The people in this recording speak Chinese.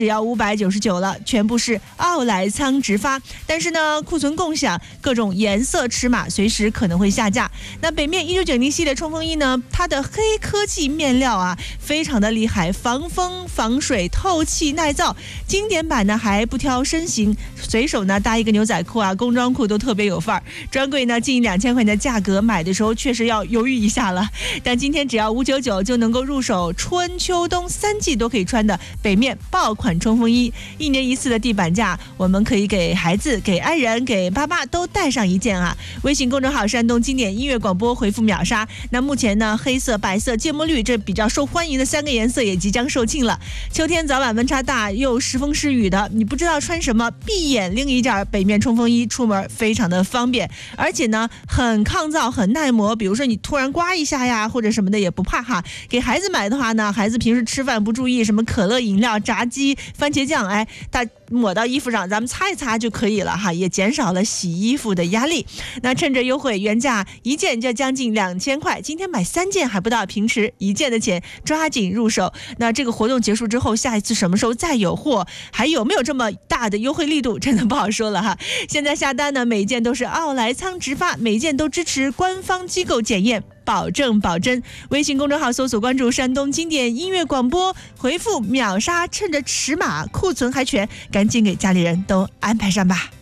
只要599了，全部是奥莱仓直发。但是呢，库存共享，各种颜色尺码随时可能会下架。那北面1990系列冲锋衣呢，它的黑科技面料啊，非常的厉害，防风、防水、透气、耐造。经典版呢还不挑身形，随手呢搭一个牛仔裤啊、工装裤都特别有范儿。专柜呢近2000块钱的价格，买的时候确实要犹豫一下了。但今天只要599就能够入手春秋冬3季都可以穿的北面爆款冲锋衣，1年1次的地板价，我们可以给孩子、给爱人、给爸爸都带上一件啊！微信公众号山东经典音乐广播回复秒杀。那目前呢，黑色、白色、芥末绿这比较受欢迎的3个颜色也即将售罄了。秋天早晚温差大又时风时雨的，你不知道穿什么，闭眼拎一件北面冲锋衣出门非常的方便，而且呢很抗造、很耐磨。比如说你突然刮一下呀，或者什么的也不怕哈。给孩子买的话呢，孩子平时吃饭不注意，什么可乐饮料、炸鸡、番茄酱，哎，它抹到衣服上，咱们擦一擦就可以了哈，也减少了洗衣服的压力。那趁着优惠，原价1件就将近2000块，今天买3件还不到平时1件的钱，抓紧入手。那这个活动结束之后，下一次什么时候再有货，还有没有这么大的优惠力度，真的不好说了哈。现在下单呢，每一件都是奥莱仓直发，每一件都支持官方机构检验，保证保真。微信公众号搜索关注山东经典音乐广播，回复秒杀，趁着尺码库存还全，赶紧给家里人都安排上吧。